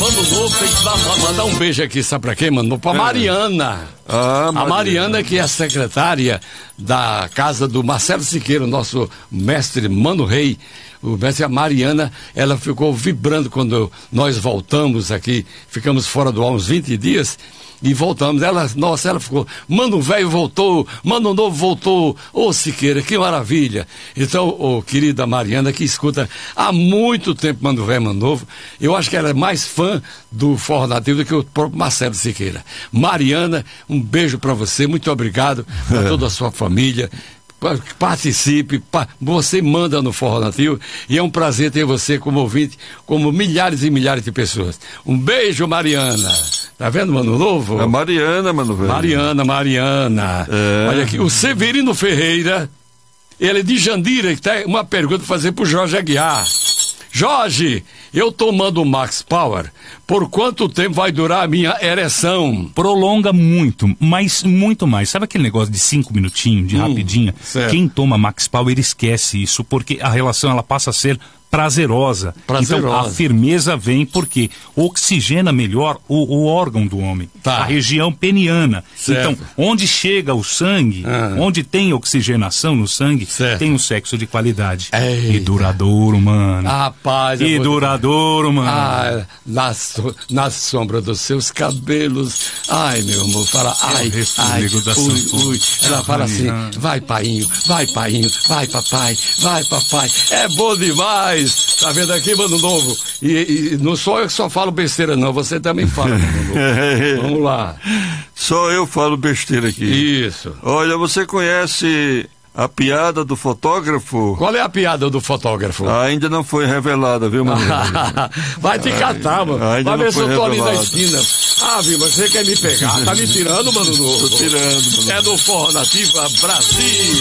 Mano Novo tem que mandar um beijo aqui, sabe pra quem, mano? Pra Mariana. A Mariana, que é a secretária da casa do Marcelo Siqueira, nosso mestre Mano Rei. O mestre, a Mariana, ela ficou vibrando quando nós voltamos aqui, ficamos fora do ar uns 20 dias e voltamos. Ela ficou, Mano Velho voltou, Mano Novo voltou, ô Siqueira, que maravilha. Então, querida Mariana, que escuta há muito tempo Mano Velho, Mano Novo, eu acho que ela é mais fã do Forró Nativo do que o próprio Marcelo Siqueira. Mariana, um beijo pra você, muito obrigado pra toda a sua família. Participe, você manda no Forró Nativo e é um prazer ter você como ouvinte, como milhares e milhares de pessoas. Um beijo, Mariana. Tá vendo, Mano Novo? É Mariana, Mano Velho. Mariana. É. Olha aqui, o Severino Ferreira, ele é de Jandira, que tem uma pergunta para fazer pro Jorge Aguiar. Jorge, eu tomando o Max Power, por quanto tempo vai durar a minha ereção? Prolonga muito, mas muito mais. Sabe aquele negócio de 5 minutinhos, de rapidinha? Certo. Quem toma Max Power esquece isso, porque a relação ela passa a ser prazerosa. Então a firmeza vem porque oxigena melhor o órgão do homem, a região peniana. Certo. Então, onde chega o sangue, onde tem oxigenação no sangue, tem um sexo de qualidade. Eita. E duradouro, mano. Rapaz, e duradouro, mano. Na sombra dos seus cabelos. Ai, meu amor, fala, ai, ui. Ela fala assim, vai painho, vai papai, vai papai. É bom demais. Tá vendo aqui, Mano Novo? E não sou eu que só falo besteira, não. Você também fala, Mano Novo. Vamos lá. Só eu falo besteira aqui. Isso. Olha, você conhece a piada do fotógrafo? Qual é a piada do fotógrafo? Ainda não foi revelada, viu, mano? Vai te catar, mano. Vai ver se eu tô ali na esquina. Viu, você quer me pegar? Tá me tirando, Mano Novo? Tô tirando, mano. É do Forró Nativo Brasil.